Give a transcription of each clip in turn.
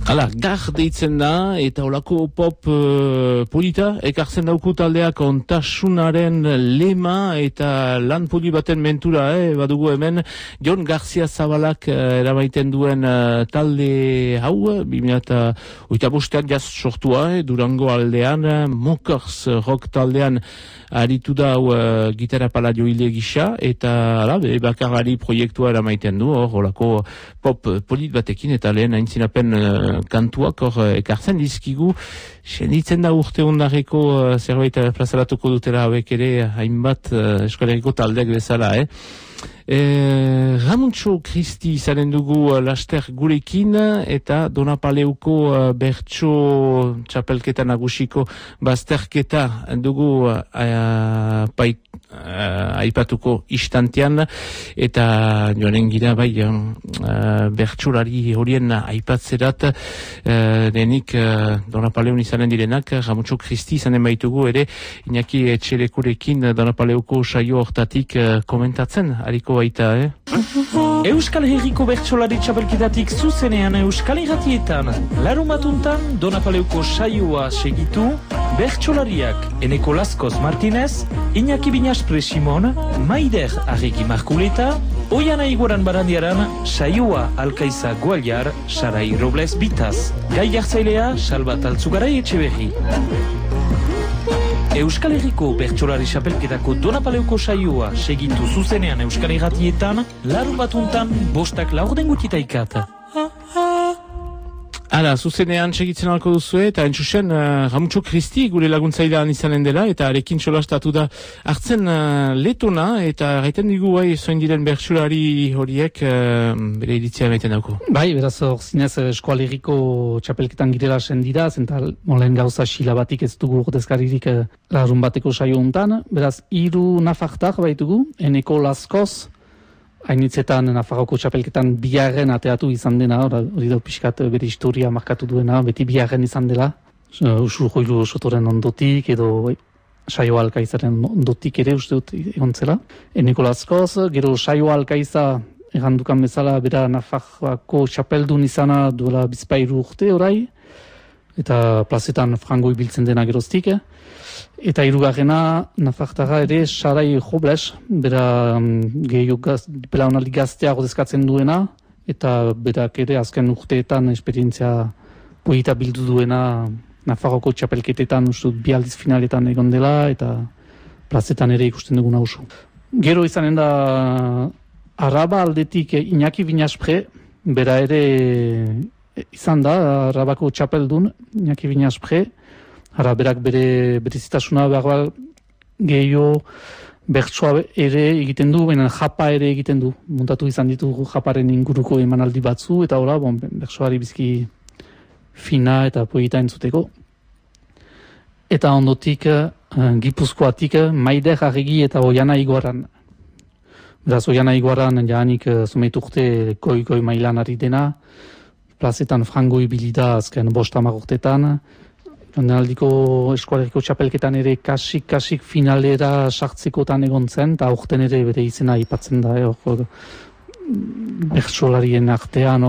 Hala, gar deitzen da, eta olako pop polita, ekartzen dauku taldeak ontasunaren lema eta lan poli baten mentura, badugu hemen, Jon Garcia Zabalak eramaiten duen talde hau, 2008an jaz sortua, Durango aldean, Mokers rock taldean aritu da gitarra pala joile gisa, eta bakarlari proiektua eramaiten du, olako pop polit batekin, eta lehen aintzinapen kantuak ekartzen dizkigu, senditzen da urte ondareko zerbait plazaratuko dutela hauek ere hainbat eskolegiko taldeak bezala, Ramuntxo Kristi izanen dugu laster gurekin eta Donapaleuko bertso txapelketa nagusiko bazterketa dugu aipatuko istantean eta joanen gira bai bertsolari horien aipatzerat denik Donapaleun izanen direnak Ramuntxo Kristi izanen baitugu ere Iñaki Etxelekurekin Donapaleuko saio hortatik komentatzen hariko baita, Euskal Herriko bertsolari txapelketatik zuzenean Euskal Irratietan larumatuntan Donapaleuko saioa segitu bertsolariak Eneko Laskoz Martinez, Iñaki Binaspre Simon, Maider Arregi Markuleta, Oiana Iguaran Barandiaran, saioa Alkaiza Gualiar, Sarai Robles Bitaz, gai jartzailea Salbat Altzugarai Etxeberri. Euskal Herriko bertsolari txapelketako Donapaleuko saioa segitu zuzenean Euskal Irratietan, larun batuntan 5:40 Hala, zuzenean segitzen alko duzue, eta entzusen Ramuntxo Kristi gure laguntzailean izanen dela, eta arekin solastatu da hartzen letona, eta gaiten digu zoin diren bertsolari horiek bere iritzia emaiten dauko. Bai, beraz hor zinez Euskal Herriko txapelketan girela sendira, zenta molen gauza xila batik ez dugu ordezkaririk larun bateko saio untan, beraz 3 nafartak baitugu, Eneko Laskoz, hainitzetan Nafarroko txapelketan bigarren ateatu izan dena, hori da pixkat bere historia markatu duena, beti bigarren izan dela, Usurjoilu sotoren ondotik, edo saio alkaizaren ondotik ere uste dut egon zela. Eneko Laskoz, gero saio alkaiza errandukan bezala, bera Nafarroko txapeldun izana duela bizpairu urte orai, eta plazetan frangoi biltzen dena geroztik. Eta hirugarrena Nafartara ere Sarai Robles, bera belaunaldi gaztea ordezkatzen duena, eta berak ere azken urteetan esperientzia polita bildu duena Nafarroko txapelketetan, uste dut 2 aldiz finaletan egon dela, eta plazetan ere ikusten dugu nausu. Gero izanen da Araba aldetik Iñaki Binaspre, bera ere izan da Arabako txapeldun Iñaki Binaspre, berak bere berezitasuna behar gehiago bertsoa ere egiten du, baina japa ere egiten du. Montatu izan ditugu japaren inguruko emanaldi batzu, eta hola, bertsoari bizki fina eta poeta entzuteko. Eta ondotik, Gipuzkoatik, Maider Arregi eta Oiana Iguaran. Beraz, Oiana Iguaran jaanik zumeitu urte goi mailan ari dena, plazetan frangoi bilida azken 5 urtetan, Aldiko eskualeriko txapelketan ere kasik finalera sartzekotan egon zen, eta aurten ere bere izena aipatzen da, bertsolarien artean,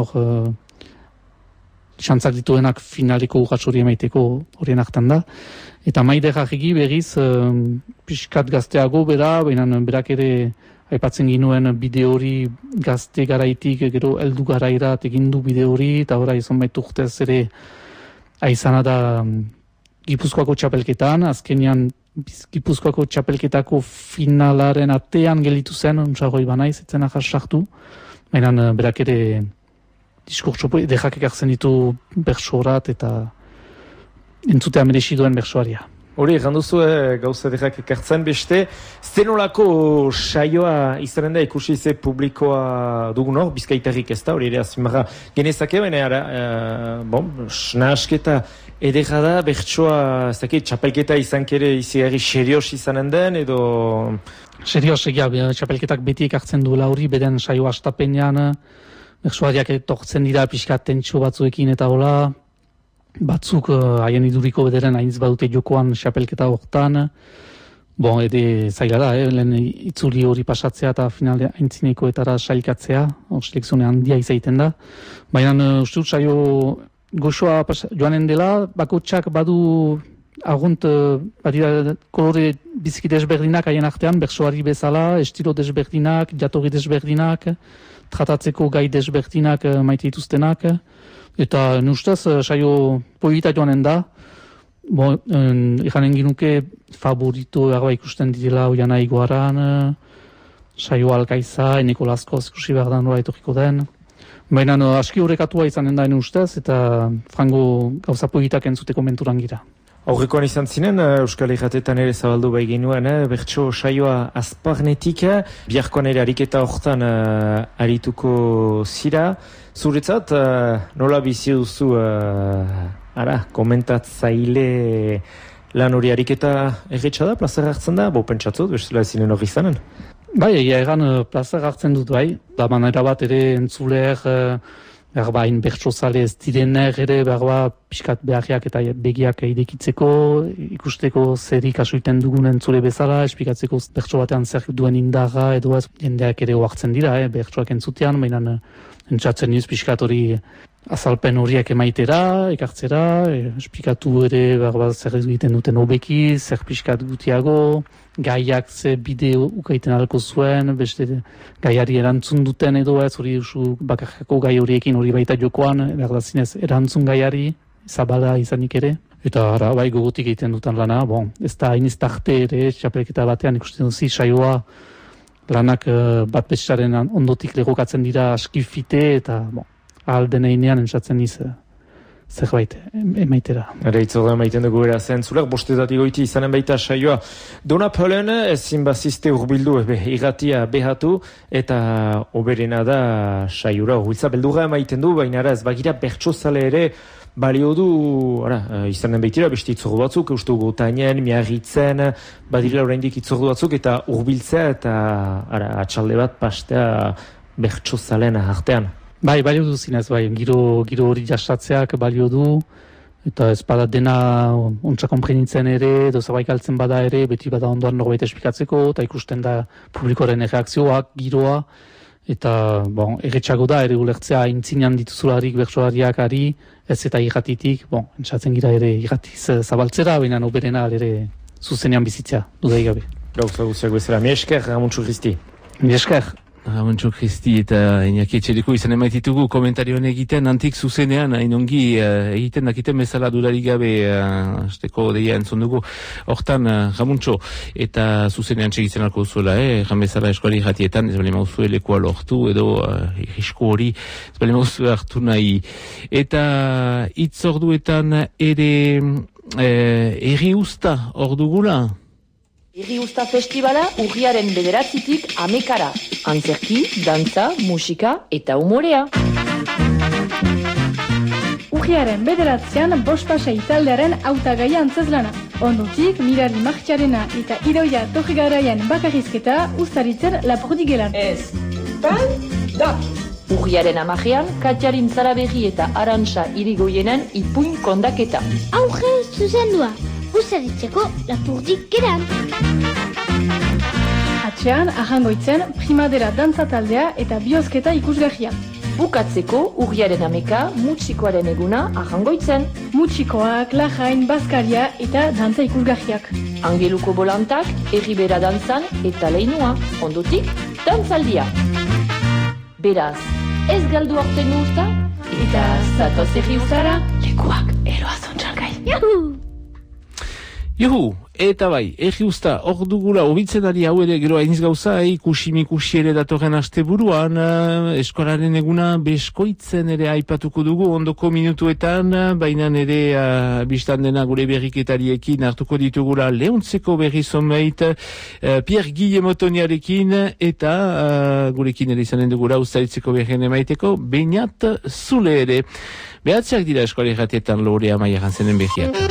txantzak dituenak finaleko urratxori emaiteko horien artean da. Eta Maider Arregi berriz, pixkat gazteago bera, baina berak ere aipatzen ginuen bideo hori gazte garaitik, gero heldu garairat egin du bideo hori, eta ora izan baitu urtez ere aizana da Gipuzkoako txapelketan, azkenean Gipuzkoako txapelketako finalaren atean gelitu zen, unsarroi banaiz, etzen ahas sartu, baina berak ere diskurtso dejak ekartzen ditu bertsorat eta entzutea merezi duen bertsoaria. Hori, erranduzu gauza dejak ekartzen beste, zenolako saioa izanen da ikusi ze publikoa dugun hor, Bizkaitarrik ez da, hori ere azimara genezake, baina nahasketa edera da, bertsoa, ez dakit, txapelketa izan kere izigarri serios izanen den, edo... Serios, egia, txapelketak beti ekartzen duela hori, beden saioa astapenean, bertsoariak etortzen dira pixka tentxo batzuekin eta hola, batzuk haien iduriko bederen hainitz badute jokoan txapelketa hortan. Ede zaila da, lehen itzuli hori pasatzea eta finale aintzinekoetara sailkatzea, selekzione handia izaiten da. Baina uste dut saio goxoa joanen dela, bakotxak badu argunt badira kolore biziki desberdinak haien artean, bertsoari bezala, estilo desberdinak, jatorri desberdinak, tratatzeko gai desberdinak maite dituztenak, eta nustaz saio polita joanen da, ikanen ginuke favorito erba ikusten direla Oiana Iguaran, saio Alkaiza, Eneko Laskoz ikusi behar da nola etorriko den. Baina aski horrekatua izanen da ustez, eta frango gauza politak entzuteko menturan gira. Aurrekoan izan zinen, Euskal Irratietan ere zabaldu bai genuen, bertso saioa azparnetik, biharkoan ere ariketa hortan arituko zira. Zuretzat, nola bizi duzu, komentatzaile lan hori ariketa erretxa da, plazer hartzen da, pentsatzut, bestela ezinen hori izanen? Bai, egia egan plazer hartzen dut bai, da manera bat ere entzuleak, berbain bertsozale ez direner ere berba pixkat beharriak eta begiak irekitzeko, ikusteko zer ikasuiten dugun entzule bezala, esplikatzeko bertso batean zer duen indarra edo ez jendeak ere oartzen dira, bertsoak entzutean, baina entzatzen niz pixkat hori azalpen horiek emaitera, ekartzera, esplikatu ere berba zer egiten duten hobeki, zer pixkat gutiago, gaiak ze bideo ukaiten alko zuen, beste gaiari erantzun duten edo ez, hori usu bakarrako gai horiekin hori baita jokoan, berdazinez erantzun gaiari, zabala izanik ere. Eta ara, bai gogotik egiten dutan lana, ez da hainiz tarte ere, txapelketa batean ikusten duzi, saioa lanak bat bestaren ondotik legokatzen dira askifite, eta ahal deneinean entzatzen niz zerbait emaitera. Ere itzorda emaiten dugu era zentzulak, bostetatik goiti izanen baita saioa. Dona Pölen ezin bazizte urbildu irratia behatu, eta oberena da saiora. Huitza beldurra emaiten du, baina ez bagira bertsozale ere balio du, izanen baitira beste itzordu batzuk, eustu gotainen, miarritzen, badirela oraindik itzordu batzuk, eta urbiltzea, eta atxalde bat pastea bertsozalen artean. Bai, balio du zinez, giro hori jasatzeak balio du, eta ez bada dena ontsa konprenitzen ere, edo zabait galtzen bada ere, beti bada ondoan norbait esplikatzeko, eta ikusten da publikoaren erreakzioak, giroa, eta erretxago da, ere ulertzea intzinean dituzularik bertsolariak ari, ez eta irratitik, entzatzen gira ere irratiz zabaltzera, baina oberena ere zuzenean bizitzea, dudai gabe. Gauza guztiak bezala, mi esker, Ramuntxu Kristi. Mi esker. Ramuntxu Kristi eta Iñaki Etxeliko izan emaititugu komentarioan egiten antik zuzenean, hainongi egiten dakiten bezala dudarik gabe azteko deia entzun dugu. Hortan, Ramuntxo, eta zuzenean txegitzen alko zuela, jan bezala eskuali jatietan, ez bali mauzue lekoa lortu, edo irrisko hori, ez bali mauzue hartu nahi. Eta itzorduetan ere erri usta hor dugula? Herri Usta Festivala urriaren 9-tik 10-ara. Antzerki, dantza, musika eta umorea. Urriaren 9-an Bospasei taldearen hautagaia antzezlana. Ondotik, Mirari Martxarena eta Idoia Torregaraian bakarrizketa ustaritzen Lapurdigelan. Ez, da! Urriaren 10-an, Katjarin Zaraberri eta Arantxa Irigoienen ipuin kondaketa. Aurre zuzendua! Uzaritzeko Lapurdik geran. Atxean, ahangoitzen, primadera dantza taldea eta biozketa ikusgarria. Bukatzeko, urriaren 10-a, mutxikoaren eguna ahangoitzen. Mutxikoak, lajain, bazkaria eta dantza ikusgarriak. Angeluko bolantak, erribera dantzan eta leinua. Ondotik, dantzaldia. Beraz, ez galdu aurten usta, eta zatoz erri ustara, lekuak eroazon txalgai. Juhu, eta bai, erri usta, hor dugula, hobitzen ari hau ere gero hainiz gauza, ikusi ere datorren aste buruan, eskolaren eguna beskoitzen ere aipatuko dugu ondoko minutuetan, baina ere biztan dena gure berriketariekin hartuko ditugula Leontzeko berri zonbait, Pierre Guillemotoniarekin, eta gurekin ere izanen dugula ustaritzeko berrien emaiteko, Beñat Zule ere. Behatzeak dira eskolera jatietan Lorea Maia Jantzenen berriak.